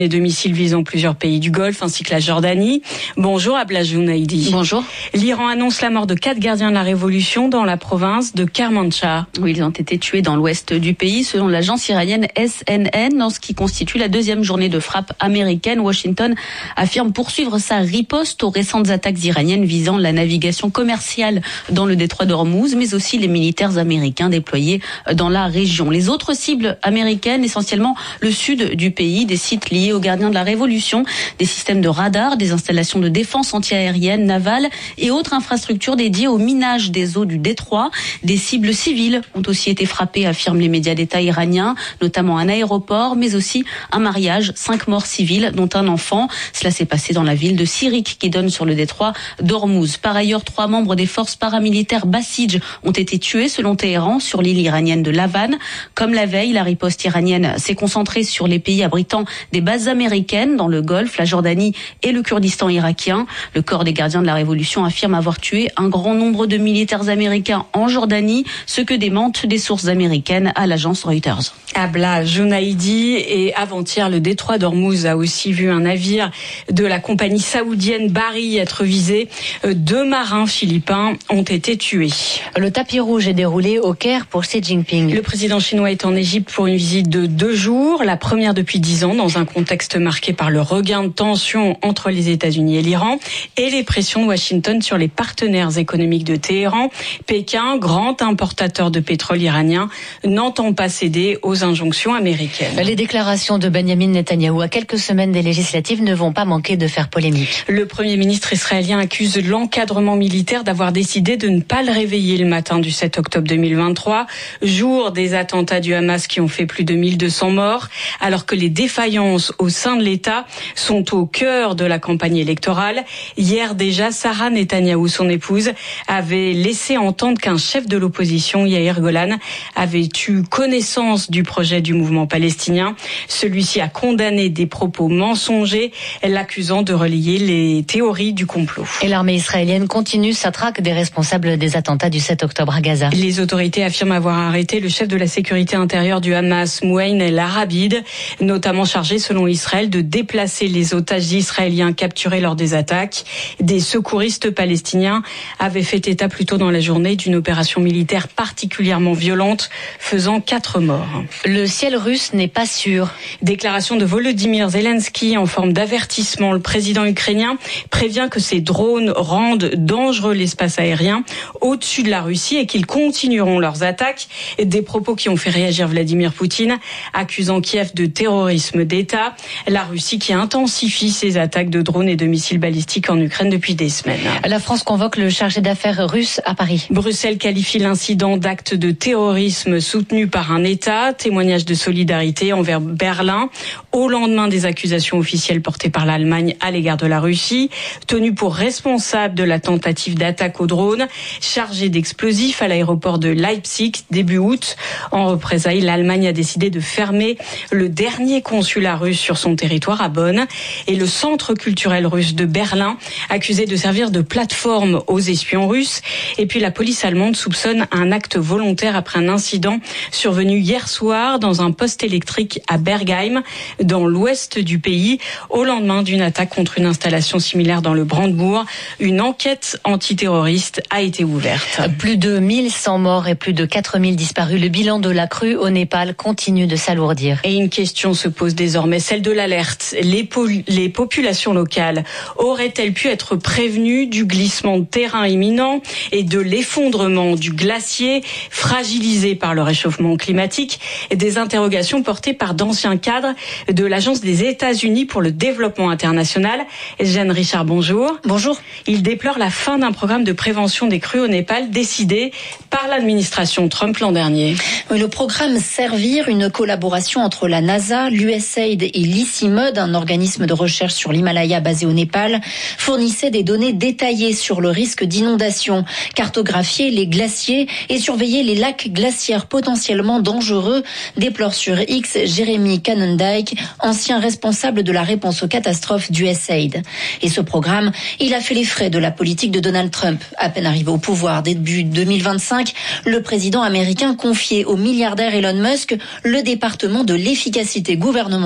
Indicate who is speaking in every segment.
Speaker 1: Les deux missiles visant plusieurs pays du Golfe ainsi que la Jordanie. Bonjour Abla Jounaïdi.
Speaker 2: Bonjour.
Speaker 1: L'Iran annonce la mort de 4 gardiens de la Révolution dans la province de Kermanshah.
Speaker 2: Oui, ils ont été tués dans l'ouest du pays selon l'agence iranienne SNN dans ce qui constitue la deuxième journée de frappe américaine. Washington affirme poursuivre sa riposte aux récentes attaques iraniennes visant la navigation commerciale dans le détroit d'Ormuz, mais aussi les militaires américains déployés dans la région. Les autres cibles américaines, essentiellement le sud du pays, des sites liés aux gardiens de la Révolution, des systèmes de radar, des installations de défense antiaérienne, navale et autres infrastructures dédiées au minage des eaux du détroit. Des cibles civiles ont aussi été frappées, affirment les médias d'État iraniens, notamment un aéroport, mais aussi un mariage, 5 morts civiles, dont un enfant. Cela s'est passé dans la ville de Sirik, qui donne sur le détroit d'Ormuz. Par ailleurs, 3 membres des forces paramilitaires bassidj ont été tués, selon Téhéran, sur l'île iranienne de Lavan. Comme la veille, la riposte iranienne s'est concentrée sur les pays abritant des bases américaines dans le Golfe, la Jordanie et le Kurdistan irakien. Le corps des gardiens de la Révolution affirme avoir tué un grand nombre de militaires américains en Jordanie, ce que démentent des sources américaines à l'agence Reuters.
Speaker 1: Abla Jounaïdi, et avant-hier, le détroit d'Ormuz a aussi vu un navire de la compagnie saoudienne Bahri être visé. 2 marins philippins ont été tués.
Speaker 3: Le tapis rouge est déroulé au Caire pour Xi Jinping.
Speaker 1: Le président chinois est en Égypte pour une visite de 2 jours, la première depuis 10 ans, dans un contexte marqué par le regain de tension entre les États-Unis et l'Iran et les pressions de Washington sur les partenaires économiques de Téhéran. Pékin, grand importateur de pétrole iranien, n'entend pas céder aux injonctions américaines.
Speaker 3: Les déclarations de Benjamin Netanyahou à quelques semaines des législatives ne vont pas manquer de faire polémique.
Speaker 1: Le Premier ministre israélien accuse l'encadrement militaire d'avoir décidé de ne pas le réveiller le matin du 7 octobre 2023, jour des attentats du Hamas qui ont fait plus de 1200 morts, alors que les défaillances au sein de l'État sont au cœur de la campagne électorale. Hier déjà, Sarah Netanyahou, son épouse, avait laissé entendre qu'un chef de l'opposition, Yair Golan, avait eu connaissance du projet du mouvement palestinien. Celui-ci a condamné des propos mensongers, l'accusant de relayer les théories du complot.
Speaker 3: Et l'armée israélienne continue sa traque des responsables des attentats du 7 octobre à Gaza.
Speaker 1: Les autorités affirment avoir arrêté le chef de la sécurité intérieure du Hamas, Mouaïn el-Arabid, notamment chargé, selon Israël, de déplacer les otages israéliens capturés lors des attaques. Des secouristes palestiniens avaient fait état plus tôt dans la journée d'une opération militaire particulièrement violente, faisant 4 morts.
Speaker 3: Le ciel russe n'est pas sûr.
Speaker 1: Déclaration de Volodymyr Zelensky en forme d'avertissement. Le président ukrainien prévient que ces drones rendent dangereux l'espace aérien au-dessus de la Russie et qu'ils continueront leurs attaques. Des propos qui ont fait réagir Vladimir Poutine, accusant Kiev de terrorisme d'État. La Russie qui intensifie ses attaques de drones et de missiles balistiques en Ukraine depuis des semaines.
Speaker 3: La France convoque le chargé d'affaires russe à Paris.
Speaker 1: Bruxelles qualifie l'incident d'acte de terrorisme soutenu par un État. Témoignage de solidarité envers Berlin au lendemain des accusations officielles portées par l'Allemagne à l'égard de la Russie. Tenu pour responsable de la tentative d'attaque au drone chargé d'explosifs à l'aéroport de Leipzig début août. En représailles, l'Allemagne a décidé de fermer le dernier consulat russe sur son territoire à Bonn et le centre culturel russe de Berlin, accusé de servir de plateforme aux espions russes. Et puis la police allemande soupçonne un acte volontaire après un incident survenu hier soir dans un poste électrique à Bergheim, dans l'ouest du pays, au lendemain d'une attaque contre une installation similaire dans le Brandebourg. Une enquête antiterroriste a été ouverte.
Speaker 3: Plus de 1100 morts et plus de 4000 disparus. Le bilan de la crue au Népal continue de s'alourdir.
Speaker 1: Et une question se pose désormais, celle de l'alerte. Les populations locales auraient-elles pu être prévenues du glissement de terrain imminent et de l'effondrement du glacier fragilisé par le réchauffement climatique? Des interrogations portées par d'anciens cadres de l'Agence des États-Unis pour le développement international. Jeanne Richard, bonjour.
Speaker 3: Bonjour.
Speaker 1: Il déplore la fin d'un programme de prévention des crues au Népal décidé par l'administration Trump l'an dernier.
Speaker 4: Oui, le programme Servir, une collaboration entre la NASA, l'USAID et l'ICIMOD, un organisme de recherche sur l'Himalaya basé au Népal, fournissait des données détaillées sur le risque d'inondation, cartographier les glaciers et surveiller les lacs glaciaires potentiellement dangereux, déplore sur X Jeremy Canondike, ancien responsable de la réponse aux catastrophes d'USAID. Et ce programme, il a fait les frais de la politique de Donald Trump. À peine arrivé au pouvoir début 2025, le président américain confiait au milliardaire Elon Musk le département de l'efficacité gouvernementale, le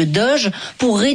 Speaker 4: Doge pour